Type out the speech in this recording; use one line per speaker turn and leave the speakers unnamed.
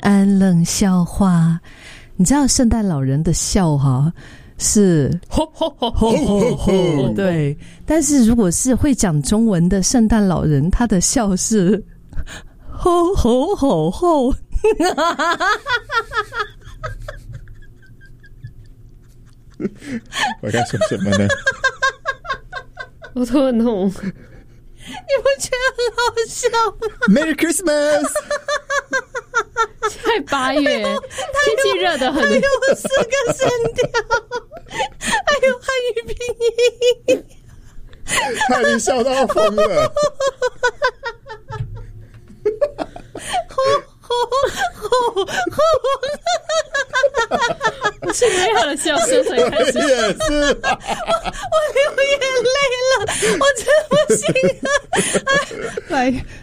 安冷笑话。你知道圣诞老人的笑哈是吼吼吼吼吼吼，对，但是如果是会讲中文的圣诞老人，他的笑是吼吼吼吼。
我该说什么呢？
我头很痛。
你不觉得很好笑吗？
Merry Christmas
现在8月，天气热得很，
还有4个声调，还有汉语拼音，
他已经笑到疯了。
我是美好的笑声才开始。
也是
我流眼泪了，我真不行了。来，